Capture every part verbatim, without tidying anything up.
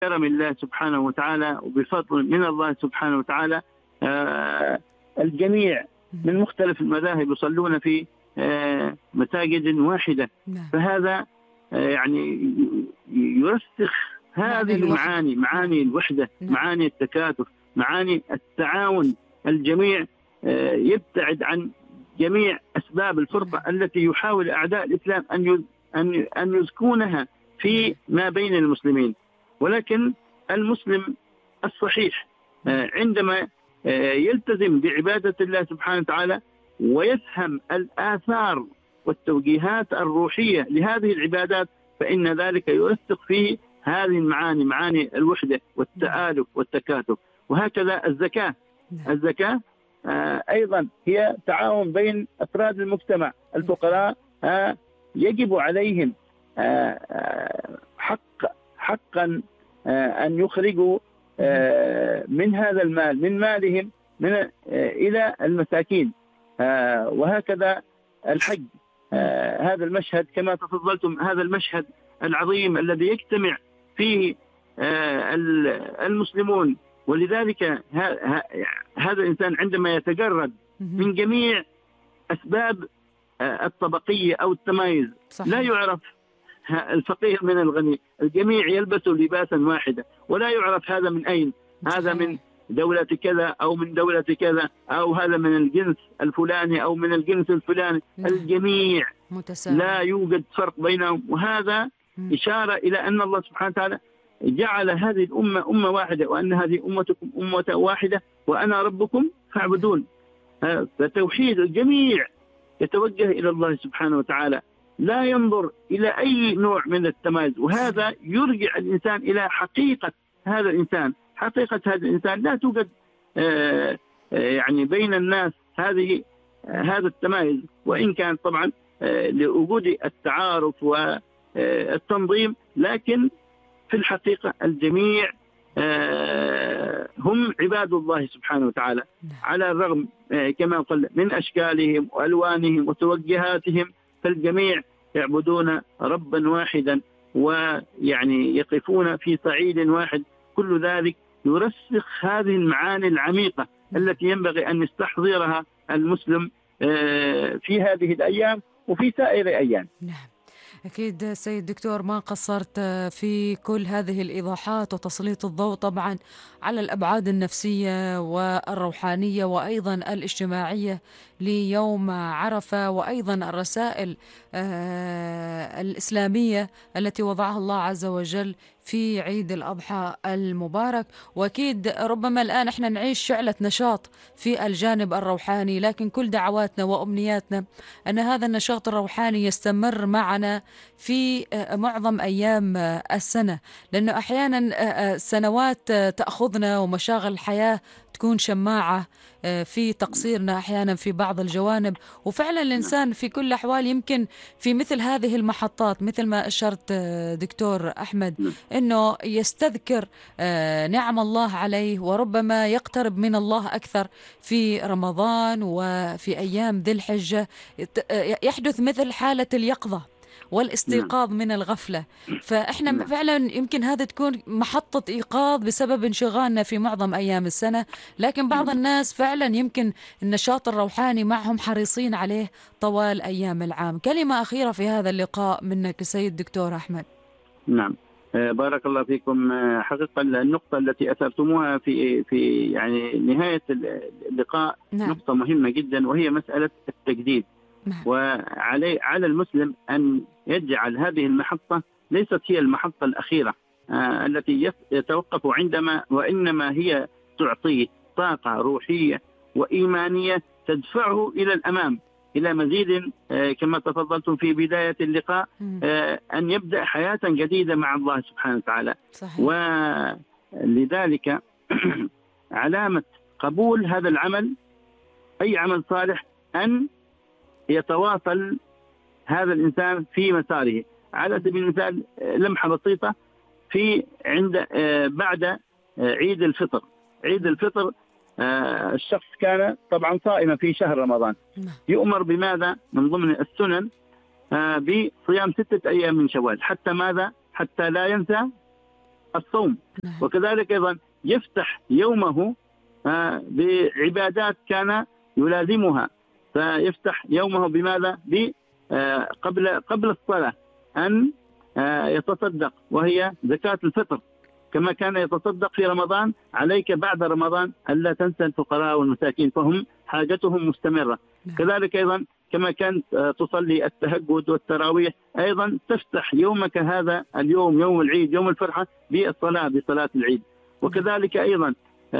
كرم الله سبحانه وتعالى وبفضل من الله سبحانه وتعالى الجميع من مختلف المذاهب يصلون في مساجد واحدة. فهذا يعني يرسخ هذه المعاني، معاني الوحدة، معاني التكاتف، معاني التعاون. الجميع يبتعد عن جميع أسباب الفرقة التي يحاول أعداء الإسلام أن أن أن يزكونها في ما بين المسلمين. ولكن المسلم الصحيح عندما يلتزم بعبادة الله سبحانه وتعالى ويفهم الآثار والتوجيهات الروحية لهذه العبادات، فإن ذلك يرسخ فيه هذه المعاني، معاني الوحدة والتآلف والتكاتف. وهكذا الزكاة، الزكاة أيضا هي تعاون بين أفراد المجتمع. الفقراء يجب عليهم حق حقا أن يخرجوا من هذا المال، من مالهم، من إلى المساكين. وهكذا الحج، هذا المشهد كما تفضلتم، هذا المشهد العظيم الذي يجتمع فيه المسلمون. ولذلك هذا الإنسان عندما يتجرد من جميع أسباب الطبقية أو التمايز، صحيح. لا يعرف الفقير من الغني، الجميع يلبس لباسا واحدا، ولا يعرف هذا من أين، هذا من دولة كذا أو من دولة كذا، أو هذا من الجنس الفلاني أو من الجنس الفلاني. الجميع متساوي، لا يوجد فرق بينهم. وهذا إشارة إلى أن الله سبحانه وتعالى جعل هذه الأمة أمة واحدة، وأن هذه أمتكم أمة واحدة وأنا ربكم فاعبدون. فتوحيد الجميع يتوجه إلى الله سبحانه وتعالى، لا ينظر إلى أي نوع من التمايز. وهذا يرجع الإنسان إلى حقيقة هذا الإنسان. حقيقة هذا الإنسان لا توجد يعني بين الناس هذه هذا التمايز، وإن كان طبعا لوجود التعارف والتنظيم، لكن في الحقيقة الجميع هم عباد الله سبحانه وتعالى، على الرغم كما قلنا من أشكالهم وألوانهم وتوجهاتهم. فالجميع يعبدون ربا واحدا، ويعني يقفون في صعيد واحد. كل ذلك يرسخ هذه المعاني العميقة التي ينبغي أن يستحضرها المسلم في هذه الأيام وفي سائر أيام. نعم أكيد سيد دكتور، ما قصرت في كل هذه الإيضاحات وتسليط الضوء طبعا على الأبعاد النفسية والروحانية وأيضا الاجتماعية ليوم عرفة، وأيضا الرسائل الإسلامية التي وضعها الله عز وجل في عيد الأضحى المبارك. وأكيد ربما الآن احنا نعيش شعلة نشاط في الجانب الروحاني، لكن كل دعواتنا وأمنياتنا أن هذا النشاط الروحاني يستمر معنا في معظم أيام السنة، لأنه أحيانا سنوات تأخذنا ومشاغل الحياة تكون شماعة في تقصيرنا أحيانا في بعض الجوانب. وفعلا الإنسان في كل الأحوال يمكن في مثل هذه المحطات مثل ما أشرت دكتور أحمد أنه يستذكر نعم الله عليه، وربما يقترب من الله أكثر في رمضان وفي أيام ذي الحجة، يحدث مثل حالة اليقظة والاستيقاظ من الغفلة. فإحنا فعلا يمكن هذا تكون محطة إيقاظ بسبب انشغالنا في معظم أيام السنة، لكن بعض الناس فعلا يمكن النشاط الروحاني معهم حريصين عليه طوال أيام العام. كلمة أخيرة في هذا اللقاء منك سيد دكتور أحمد. نعم بارك الله فيكم. حقيقة النقطة التي أثرتموها في في يعني نهاية اللقاء نعم. نقطة مهمة جدا، وهي مسألة التجديد. نعم. وعلي على المسلم أن يجعل هذه المحطة ليست هي المحطة الأخيرة آه التي يتوقف عندما، وإنما هي تعطيه طاقة روحية وإيمانية تدفعه إلى الأمام، إلى مزيد آه كما تفضلتم في بداية اللقاء آه أن يبدأ حياة جديدة مع الله سبحانه وتعالى. صحيح. ولذلك علامة قبول هذا العمل، أي عمل صالح، أن يتواصل هذا الإنسان في مساره. على سبيل المثال لمحة بسيطة، في عند بعد عيد الفطر، عيد الفطر الشخص كان طبعا صائما في شهر رمضان، يؤمر بماذا من ضمن السنن؟ بصيام ستة أيام من شوال. حتى ماذا؟ حتى لا ينسى الصوم. وكذلك أيضا يفتح يومه بعبادات كان يلازمها، فيفتح يومه بماذا؟ قبل قبل الصلاة أن يتصدق، وهي زكاة الفطر، كما كان يتصدق في رمضان. عليك بعد رمضان ألا تنسى الفقراء والمساكين، فهم حاجتهم مستمرة. كذلك أيضا كما كانت تصلي التهجد والتراويح، أيضا تفتح يومك هذا اليوم، يوم العيد، يوم الفرحة، بالصلاة بصلاة العيد. وكذلك أيضا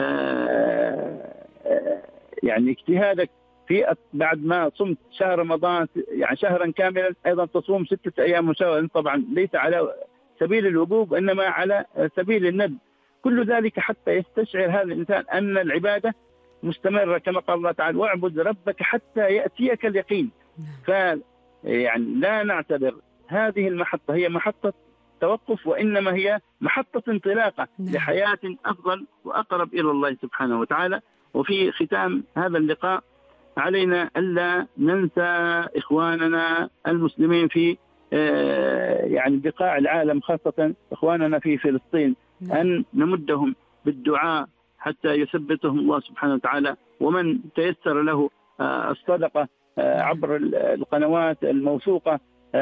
يعني اجتهادك في بعد ما صمت شهر رمضان يعني شهرا كاملا، أيضا تصوم ستة أيام مشاورة، طبعا ليس على سبيل الوجوب إنما على سبيل الندب. كل ذلك حتى يستشعر هذا الإنسان أن العبادة مستمرة، كما قال الله تعالى: واعبد ربك حتى يأتيك اليقين. ف يعني لا نعتبر هذه المحطة هي محطة توقف، وإنما هي محطة انطلاقة لحياة أفضل وأقرب إلى الله سبحانه وتعالى. وفي ختام هذا اللقاء علينا ألا ننسى إخواننا المسلمين في يعني بقاع العالم، خاصة إخواننا في فلسطين، أن نمدهم بالدعاء حتى يثبتهم الله سبحانه وتعالى. ومن تيسر له الصدقة عبر القنوات الموثوقة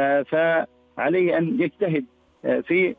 فعليه أن يجتهد في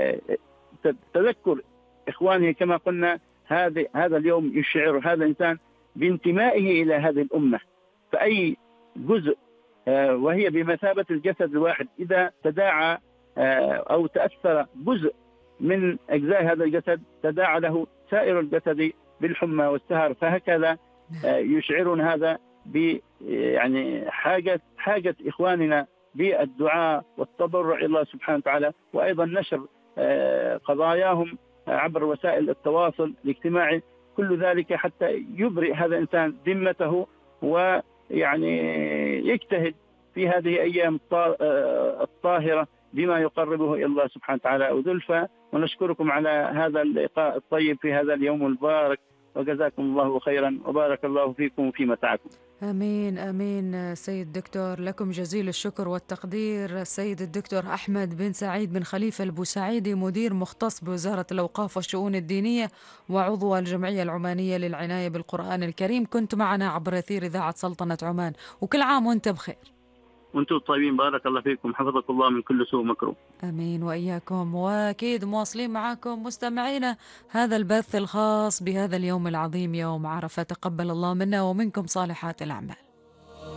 تذكر إخوانه. كما قلنا هذا هذا اليوم يشعر هذا الإنسان بانتمائه إلى هذه الأمة، فأي جزء وهي بمثابة الجسد الواحد إذا تداعى أو تأثر جزء من أجزاء هذا الجسد تداعى له سائر الجسد بالحمى والسهر. فهكذا يشعرنا هذا ب يعني حاجة حاجة إخواننا بالدعاء والتضرع إلى الله سبحانه وتعالى، وأيضا نشر قضاياهم عبر وسائل التواصل الاجتماعي. كل ذلك حتى يبرئ هذا الإنسان ذمته ويعني يجتهد في هذه أيام الطاهرة بما يقربه إلى الله سبحانه وتعالى وزلفى. ونشكركم على هذا اللقاء الطيب في هذا اليوم المبارك، وجزاكم الله خيرا وبارك الله فيكم وفي مساعكم. آمين آمين. سيد الدكتور، لكم جزيل الشكر والتقدير. السيد الدكتور أحمد بن سعيد بن خليفة البوسعيدي، مدير مختص بوزارة الأوقاف والشؤون الدينية وعضو الجمعية العمانية للعناية بالقرآن الكريم، كنت معنا عبر أثير إذاعة سلطنة عمان، وكل عام وأنت بخير. وانتم طيبين، بارك الله فيكم، حفظكم الله من كل سوء مكروه. امين واياكم. واكيد مواصلين معكم مستمعينا هذا البث الخاص بهذا اليوم العظيم، يوم عرفة. تقبل الله منا ومنكم صالحات الاعمال.